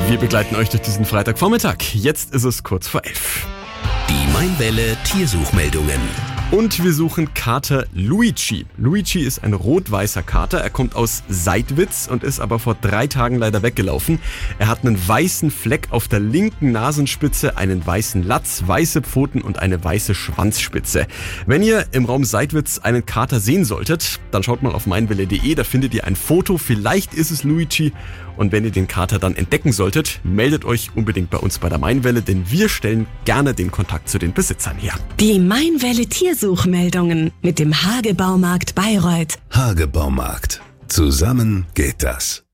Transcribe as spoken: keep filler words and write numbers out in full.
Wir begleiten euch durch diesen Freitagvormittag. Jetzt ist es kurz vor elf. Die Mainwelle Tiersuchmeldungen. Und wir suchen Kater Luigi. Luigi ist ein rot-weißer Kater. Er kommt aus Seidwitz und ist aber vor drei Tagen leider weggelaufen. Er hat einen weißen Fleck auf der linken Nasenspitze, einen weißen Latz, weiße Pfoten und eine weiße Schwanzspitze. Wenn ihr im Raum Seidwitz einen Kater sehen solltet, dann schaut mal auf mainwelle punkt de, da findet ihr ein Foto. Vielleicht ist es Luigi. Und wenn ihr den Kater dann entdecken solltet, meldet euch unbedingt bei uns bei der Mainwelle, denn wir stellen gerne den Kontakt zu den Besitzern her. Die Mainwelle Tiersuchmeldungen mit dem Hagebaumarkt Bayreuth. Hagebaumarkt. Zusammen geht das.